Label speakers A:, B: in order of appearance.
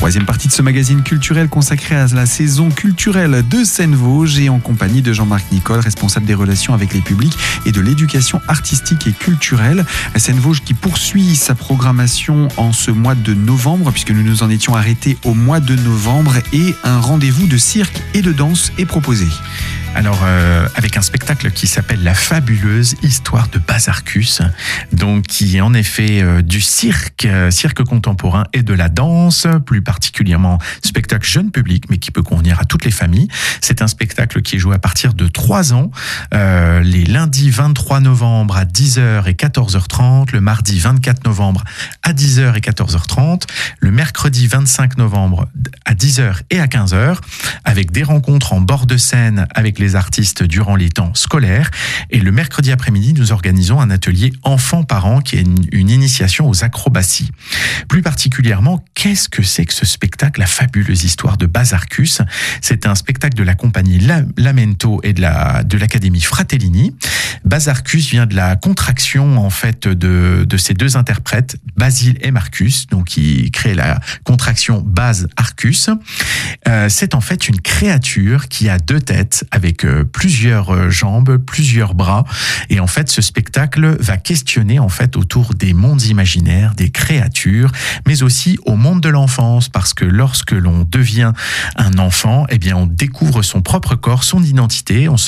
A: Troisième partie de ce magazine culturel consacré à la saison culturelle de Seine-Vosges et en compagnie de Jean-Marc Nicole, responsable des relations avec les publics et de l'éducation artistique et culturelle. Seine-Vosges qui poursuit sa programmation en ce mois de novembre, puisque nous nous en étions arrêtés au mois de novembre, et un rendez-vous de cirque et de danse est proposé.
B: Alors, avec un spectacle qui s'appelle La fabuleuse histoire de Bazarcus, donc qui est en effet du cirque contemporain et de la danse, plus particulièrement spectacle jeune public, mais qui peut convenir à toutes les familles. C'est un spectacle qui est joué à partir de 3 ans, les lundis 23 novembre à 10h et 14h30, le mardi 24 novembre à 10h et 14h30, le mercredi 25 novembre à 10h et à 15h, avec des rencontres en bord de scène avec les artistes durant les temps scolaires. Et le mercredi après-midi, nous organisons un atelier enfants-parents qui est une initiation aux acrobaties. Plus particulièrement, qu'est-ce que c'est que ce spectacle, La fabuleuse histoire de Bazarcus? C'est un spectacle de la compagnie Lamento et de l'académie Fratellini. Bazarcus vient de la contraction en fait de ces deux interprètes, Basile et Marcus, donc qui crée la contraction Baz-Arcus. C'est en fait une créature qui a 2 têtes avec plusieurs jambes, plusieurs bras, et en fait ce spectacle va questionner en fait autour des mondes imaginaires, des créatures, mais aussi au monde de l'enfance, parce que lorsque l'on devient un enfant, eh bien on découvre son propre corps, son identité, on